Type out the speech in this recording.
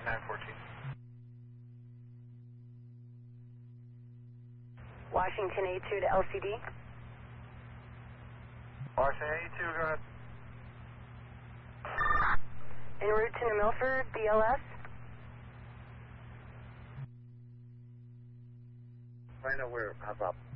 914. Washington A2 to LCD. Washington A2, go ahead. En route to New Milford, BLS. Right now we're up.